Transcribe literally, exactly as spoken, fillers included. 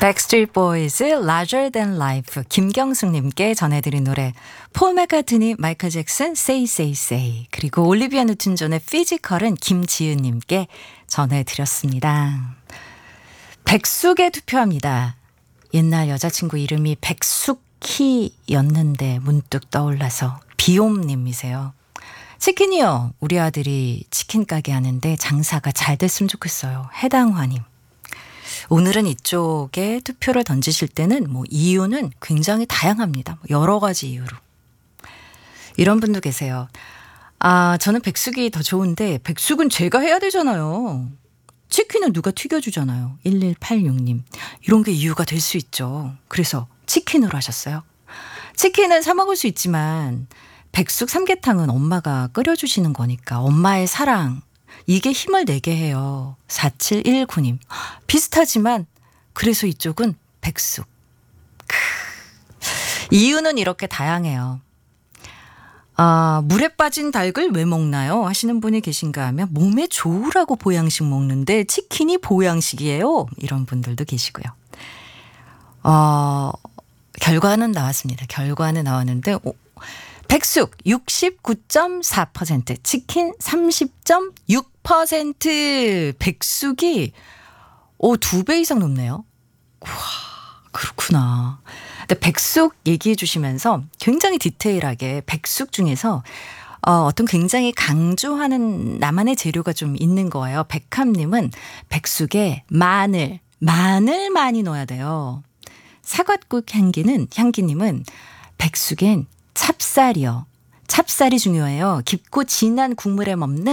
Backstreet Boys, Larger Than Life, 김경숙님께 전해드린 노래, 폴 맥카트니, 마이클 잭슨, Say Say Say, 그리고 올리비아 뉴튼 존의 피지컬은 김지은님께 전해드렸습니다. 백숙에 투표합니다. 옛날 여자친구 이름이 백숙희였는데 문득 떠올라서. 비옴님이세요. 치킨이요. 우리 아들이 치킨 가게 하는데 장사가 잘 됐으면 좋겠어요. 해당화님. 오늘은 이쪽에 투표를 던지실 때는 뭐 이유는 굉장히 다양합니다. 여러 가지 이유로. 이런 분도 계세요. 아, 저는 백숙이 더 좋은데 백숙은 제가 해야 되잖아요. 치킨은 누가 튀겨주잖아요. 일일팔육님. 이런 게 이유가 될 수 있죠. 그래서 치킨으로 하셨어요. 치킨은 사 먹을 수 있지만 백숙 삼계탕은 엄마가 끓여주시는 거니까 엄마의 사랑, 이게 힘을 내게 해요. 사칠일구님. 비슷하지만 그래서 이쪽은 백숙. 크. 이유는 이렇게 다양해요. 아, 물에 빠진 닭을 왜 먹나요? 하시는 분이 계신가 하면 몸에 좋으라고 보양식 먹는데 치킨이 보양식이에요. 이런 분들도 계시고요. 어, 결과는 나왔습니다. 결과는 나왔는데 오, 백숙 육십구 점 사 퍼센트, 치킨 삼십 점 육 퍼센트. 백숙이 오, 두 배 이상 높네요. 와, 그렇구나. 근데 백숙 얘기해 주시면서 굉장히 디테일하게 백숙 중에서 어, 어떤 굉장히 강조하는 나만의 재료가 좀 있는 거예요. 백함님은 백숙에 마늘, 마늘 많이 넣어야 돼요. 사과국 향기는 향기님은 백숙엔 찹쌀이요. 찹쌀이 중요해요. 깊고 진한 국물에 먹는